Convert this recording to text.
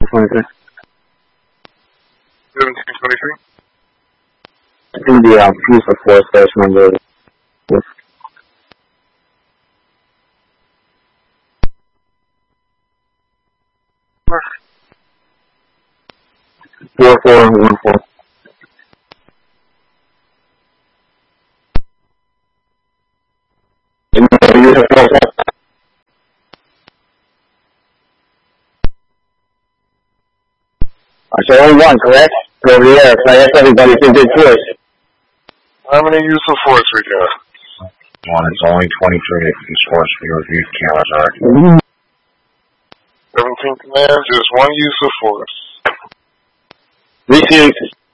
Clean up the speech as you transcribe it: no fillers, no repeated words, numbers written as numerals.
23. 1723? It's going to be use of force dash number. Yes. 4414. Use of force. So only one, correct? Over the air. So I guess everybody's in good choice. How many use of force we got? One, it's only 23 use force for your reviewed cameras, 17 commands, there's one use of force. Receive.